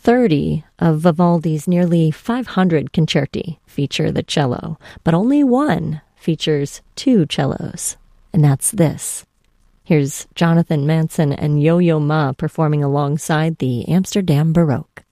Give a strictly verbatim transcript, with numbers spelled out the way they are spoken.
thirty of Vivaldi's nearly five hundred concerti feature the cello, but only one features two cellos, and that's this. Here's Jonathan Manson and Yo-Yo Ma performing alongside the Amsterdam Baroque.